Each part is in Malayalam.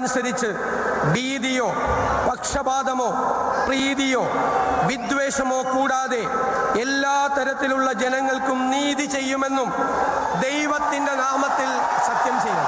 അനുസരിച്ച് ഭീതിയോ പക്ഷപാതമോ പ്രീതിയോ വിദ്വേഷമോ കൂടാതെ എല്ലാ തരത്തിലുള്ള ജനങ്ങൾക്കും നീതി ചെയ്യുമെന്നും ദൈവത്തിന്റെ നാമത്തിൽ സത്യം ചെയ്യും.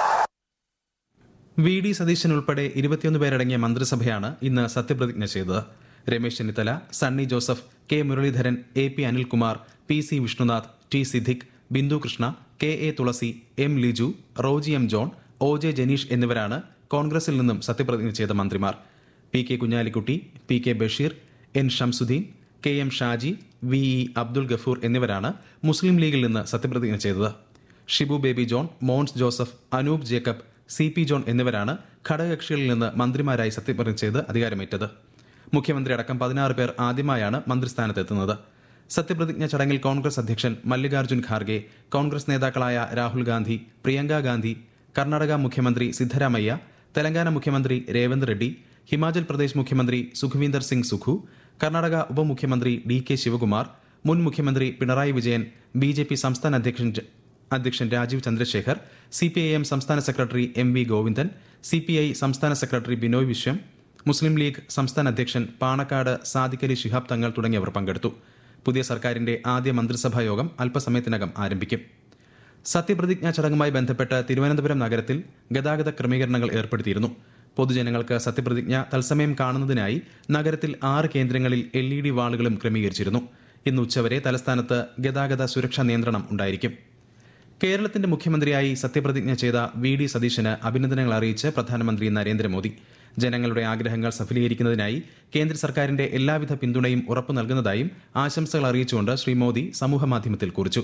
വി.ഡി. സതീശൻ ഉൾപ്പെടെ 21 പേരടങ്ങിയ മന്ത്രിസഭയാണ് ഇന്ന് സത്യപ്രതിജ്ഞ ചെയ്തത്. Ramesh Chennithala, Sunny Joseph, K Muraleedharan, AP. Anilkumar, PC. Vishnunath, T. Siddique, Bindu Krishna, K.A.. തുളസി, M. Liju, Roji M. John, ഒ.ജെ. Janeesh എന്നിവരാണ് കോൺഗ്രസിൽ നിന്നും സത്യപ്രതിജ്ഞ ചെയ്ത മന്ത്രിമാർ. P. K. Kunhalikutty, P. K. Basheer, N. Shamsuddin, K. M. Shaji, V. E. Abdul Gafoor എന്നിവരാണ് മുസ്ലിം ലീഗിൽ നിന്ന് സത്യപ്രതിജ്ഞ ചെയ്തത്. Shibu baby John, Mons Joseph, Anoop Jacob, C. P. John എന്നിവരാണ് ഘടകകക്ഷികളിൽ നിന്ന് മന്ത്രിമാരായി സത്യപ്രതിജ്ഞ ചെയ്ത് അധികാരമേറ്റത്. മുഖ്യമന്ത്രി അടക്കം 16 പേർ ആദ്യമായാണ് മന്ത്രിസ്ഥാനത്തെത്തുന്നത്. സത്യപ്രതിജ്ഞ ചടങ്ങിൽ കോൺഗ്രസ് അധ്യക്ഷൻ മല്ലികാർജ്ജുൻ ഖാർഗെ, കോൺഗ്രസ് നേതാക്കളായ രാഹുൽ ഗാന്ധി, പ്രിയങ്ക ഗാന്ധി, കർണാടക മുഖ്യമന്ത്രി സിദ്ധരാമയ്യ, തെലങ്കാന മുഖ്യമന്ത്രി രേവന്ത് റെഡ്ഡി, ഹിമാചൽ പ്രദേശ് മുഖ്യമന്ത്രി സുഖ്വീന്ദർ സിംഗ് സുഖു, കർണാടക ഉപമുഖ്യമന്ത്രി ഡി.കെ. ശിവകുമാർ, മുൻ മുഖ്യമന്ത്രി പിണറായി വിജയൻ, ബി.ജെ.പി. സംസ്ഥാന അധ്യക്ഷൻ രാജീവ് ചന്ദ്രശേഖർ, CPIM സംസ്ഥാന സെക്രട്ടറി M.V. ഗോവിന്ദൻ, CPI സംസ്ഥാന സെക്രട്ടറി ബിനോയ് വിശ്വം, മുസ്ലിം ലീഗ് സംസ്ഥാന അധ്യക്ഷൻ പാണക്കാട് സാദിഖ് അലി ശിഹാബ് തങ്ങൾ തുടങ്ങിയവർ പങ്കെടുത്തു. പുതിയ സർക്കാരിന്റെ ആദ്യ മന്ത്രിസഭാ യോഗം അല്പസമയത്തിനകം ആരംഭിക്കും. സത്യപ്രതിജ്ഞാ ചടങ്ങുമായി ബന്ധപ്പെട്ട് തിരുവനന്തപുരം നഗരത്തിൽ ഗതാഗത ക്രമീകരണങ്ങൾ ഏർപ്പെടുത്തിയിരുന്നു. പൊതുജനങ്ങൾക്ക് സത്യപ്രതിജ്ഞ തത്സമയം കാണുന്നതിനായി നഗരത്തിൽ 6 കേന്ദ്രങ്ങളിൽ LED വാളുകളും ക്രമീകരിച്ചിരുന്നു. ഇന്ന് ഉച്ചവരെ തലസ്ഥാനത്ത് ഗതാഗത സുരക്ഷാ നിയന്ത്രണം ഉണ്ടായിരിക്കും. കേരളത്തിന്റെ മുഖ്യമന്ത്രിയായി സത്യപ്രതിജ്ഞ ചെയ്ത വി.ഡി. സതീശന് അഭിനന്ദനങ്ങൾ അറിയിച്ച് പ്രധാനമന്ത്രി നരേന്ദ്രമോദി. ജനങ്ങളുടെ ആഗ്രഹങ്ങൾ സഫലീകരിക്കുന്നതിനായി കേന്ദ്ര സർക്കാരിന്റെ എല്ലാവിധ പിന്തുണയും ഉറപ്പു നൽകുന്നതായും ആശംസകൾ അറിയിച്ചുകൊണ്ട് ശ്രീ മോദി സമൂഹമാധ്യമത്തിൽ കുറിച്ചു.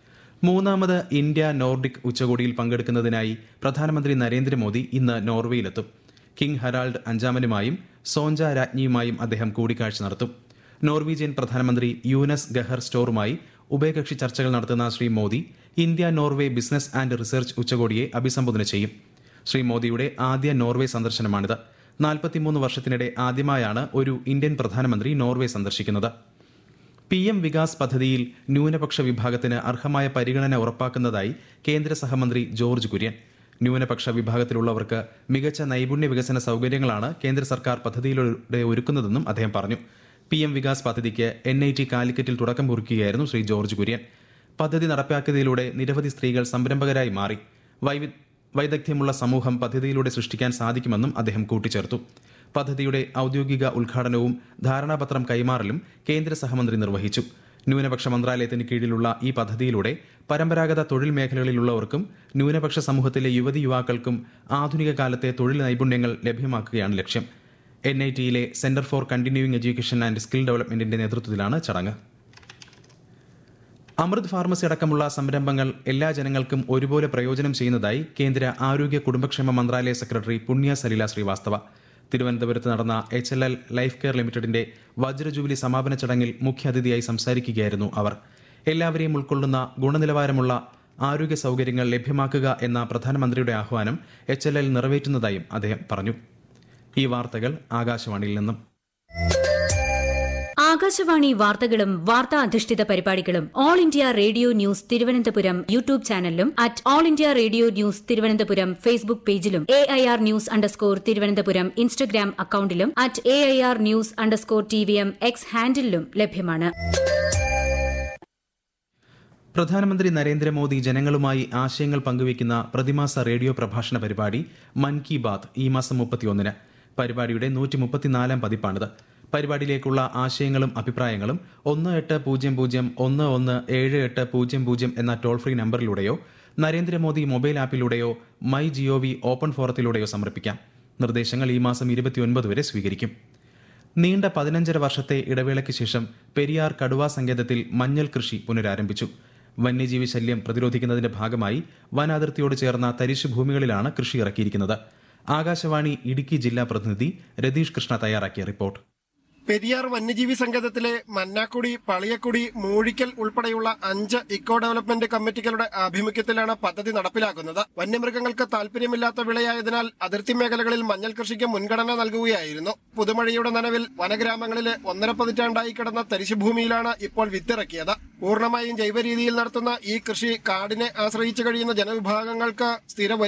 3ാമത് ഇന്ത്യ നോർഡിക് ഉച്ചകോടിയിൽ പങ്കെടുക്കുന്നതിനായി പ്രധാനമന്ത്രി നരേന്ദ്രമോദി ഇന്ന് നോർവേയിലെത്തും. കിങ് ഹറാൾഡ് 5ാമനുമായും സോഞ്ച രാജ്ഞിയുമായും അദ്ദേഹം കൂടിക്കാഴ്ച നടത്തും. നോർവീജിയൻ പ്രധാനമന്ത്രി യൂനസ് ഗഹർ സ്റ്റോറുമായി ഉഭയകക്ഷി ചർച്ചകൾ നടത്തുന്ന Shri Modi India Norway business and research ഉച്ചകോടിയെ അഭിസംബോധന ചെയ്യും. ശ്രീ മോദിയുടെ ആദ്യ നോർവേ സന്ദർശനമാണിത്. 43 വർഷത്തിനിടെ ആദ്യമായാണ് ഒരു ഇന്ത്യൻ പ്രധാനമന്ത്രി നോർവേ സന്ദർശിക്കുന്നത്. PM വികാസ് പദ്ധതിയിൽ ന്യൂനപക്ഷ വിഭാഗത്തിന് അർഹമായ പരിഗണന ഉറപ്പാക്കുന്നതായി കേന്ദ്ര സഹമന്ത്രി ജോർജ് കുര്യൻ. ന്യൂനപക്ഷ വിഭാഗത്തിലുള്ളവർക്ക് മികച്ച നൈപുണ്യ വികസന സൌകര്യങ്ങളാണ് കേന്ദ്ര സർക്കാർ പദ്ധതിയിലൂടെ ഒരുക്കുന്നതെന്നും അദ്ദേഹം പറഞ്ഞു. PM വികാസ് പദ്ധതിക്ക് NIT കാലിക്കറ്റിൽ തുടക്കം കുറിക്കുകയായിരുന്നു ശ്രീ ജോർജ് കുര്യൻ. പദ്ധതി നടപ്പാക്കിയതിലൂടെ നിരവധി സ്ത്രീകൾ സംരംഭകരായി മാറി. വൈദഗ്ധ്യമുള്ള സമൂഹം പദ്ധതിയിലൂടെ സൃഷ്ടിക്കാൻ സാധിക്കുമെന്നും അദ്ദേഹം കൂട്ടിച്ചേർത്തു. പദ്ധതിയുടെ ഔദ്യോഗിക ഉദ്ഘാടനവും ധാരണാപത്രം കൈമാറലും കേന്ദ്ര സഹമന്ത്രി നിർവഹിച്ചു. ന്യൂനപക്ഷ മന്ത്രാലയത്തിന് കീഴിലുള്ള ഈ പദ്ധതിയിലൂടെ പരമ്പരാഗത തൊഴിൽ മേഖലകളിലുള്ളവർക്കും ന്യൂനപക്ഷ സമൂഹത്തിലെ യുവതി യുവാക്കൾക്കും ആധുനിക കാലത്തെ തൊഴിൽ നൈപുണ്യങ്ങൾ ലഭ്യമാക്കുകയാണ് ലക്ഷ്യം. NITയിലെ centre for continuing education and skill ഡെവലപ്മെന്റിന്റെ നേതൃത്വത്തിലാണ് ചടങ്ങ്. അമൃത് ഫാർമസി അടക്കമുള്ള സംരംഭങ്ങൾ എല്ലാ ജനങ്ങൾക്കും ഒരുപോലെ പ്രയോജനം ചെയ്യുന്നതായി കേന്ദ്ര ആരോഗ്യ കുടുംബക്ഷേമ മന്ത്രാലയ സെക്രട്ടറി പുണ്യ സലില ശ്രീവാസ്തവ. തിരുവനന്തപുരത്ത് നടന്ന HLL ലൈഫ് കെയർ ലിമിറ്റഡിന്റെ വജ്രജൂബിലി സമാപന ചടങ്ങിൽ മുഖ്യാതിഥിയായി സംസാരിക്കുകയായിരുന്നു അവർ. എല്ലാവരെയും ഉൾക്കൊള്ളുന്ന ഗുണനിലവാരമുള്ള ആരോഗ്യ സൌകര്യങ്ങൾ ലഭ്യമാക്കുക എന്ന പ്രധാനമന്ത്രിയുടെ ആഹ്വാനം HLL നിറവേറ്റുന്നതായും അദ്ദേഹം പറഞ്ഞു. ഈ വാർത്തകൾ ആകാശവാണിയിൽ നിന്നും. ആകാശവാണി വാർത്തകളും വാർത്താ അധിഷ്ഠിത പരിപാടികളും all India radio news Thiruvananthapuram YouTube ചാനലിലും @all India radio news Thiruvananthapuram Facebook പേജിലും AIR ന്യൂസ് _തിരുവനന്തപുരം ഇൻസ്റ്റഗ്രാം അക്കൌണ്ടിലും @AIR ന്യൂസ് _TVM X ഹാൻഡിലും ലഭ്യമാണ്. പ്രധാനമന്ത്രി നരേന്ദ്രമോദി ജനങ്ങളുമായി ആശയങ്ങൾ പങ്കുവയ്ക്കുന്ന പ്രതിമാസ റേഡിയോ പ്രഭാഷണ പരിപാടി മൻ കി ബാത്ത് ഈ മാസം 31-ന്. പരിപാടിയുടെ 134-ാം പതിപ്പാണിത്. പരിപാടിയിലേക്കുള്ള ആശയങ്ങളും അഭിപ്രായങ്ങളും 1800-117800 എന്ന toll free നമ്പറിലൂടെയോ Narendra Modi mobile ആപ്പിലൂടെയോ MyGov open ഫോറത്തിലൂടെയോ സമർപ്പിക്കാം. നിർദ്ദേശങ്ങൾ ഈ മാസം 29 വരെ സ്വീകരിക്കും. നീണ്ട 15 വർഷത്തെ ഇടവേളയ്ക്ക് ശേഷം പെരിയാർ കടുവാ സങ്കേതത്തിൽ മഞ്ഞൾ കൃഷി പുനരാരംഭിച്ചു. വന്യജീവി ശല്യം പ്രതിരോധിക്കുന്നതിന്റെ ഭാഗമായി വനാതിർത്തിയോട് ചേർന്ന തരിശുഭൂമികളിലാണ് കൃഷി ഇറക്കിയിരിക്കുന്നത്. ആകാശവാണി ഇടുക്കി ജില്ലാ പ്രതിനിധി രതീഷ് കൃഷ്ണ തയ്യാറാക്കിയ റിപ്പോർട്ട്. പെരിയാർ വന്യജീവി സംഗതത്തിലെ മന്നാക്കുടി, പളിയക്കുടി, മൂഴിക്കൽ ഉൾപ്പെടെയുള്ള 5 ഇക്കോ ഡെവലപ്മെന്റ് കമ്മിറ്റികളുടെ ആഭിമുഖ്യത്തിലാണ് പദ്ധതി നടപ്പിലാക്കുന്നത്. വന്യമൃഗങ്ങൾക്ക് താൽപര്യമില്ലാത്ത വിളയായതിനാൽ അതിർത്തി മേഖലകളിൽ മഞ്ഞൾ കൃഷിക്ക് മുൻഗണന നൽകുകയായിരുന്നു. പുതുമഴയുടെ നനവിൽ വനഗ്രാമങ്ങളിലെ 1.5 പതിറ്റാണ്ടായി കിടന്ന തരിശുഭൂമിയിലാണ് ഇപ്പോൾ വിത്തിറക്കിയത്. പൂർണ്ണമായും ജൈവ രീതിയിൽ നടത്തുന്ന ഈ കൃഷി കാടിനെ ആശ്രയിച്ചു കഴിയുന്ന ജനവിഭാഗങ്ങൾക്ക് സ്ഥിര